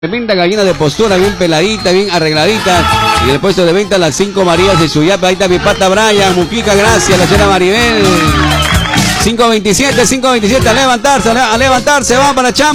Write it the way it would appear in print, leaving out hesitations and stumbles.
Tremenda gallina de postura, bien peladita, bien arregladita. Y el puesto de venta las 5 Marías de Suyapa. Ahí está mi pata Brian, Mujica, gracias, la señora Maribel. 527, a levantarse, van para Chamba.